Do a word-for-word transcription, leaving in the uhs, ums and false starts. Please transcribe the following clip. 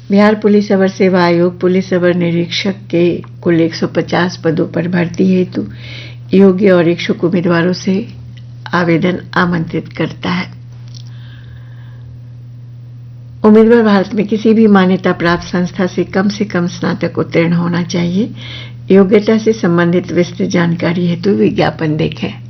Bihar police अवर सेवा आयोग police अवर निरीक्षक के कुल एक सौ पचास पदों पर भर्ती हेतु योग्य और इच्छुक उम्मीदवारों से आवेदन आमंत्रित करता है। उम्मीदवार भारत में किसी भी मान्यता प्राप्त संस्था से कम से कम स्नातक उत्तीर्ण होना चाहिए। योग्यता से संबंधित विस्तृत जानकारी हेतु विज्ञापन देखें।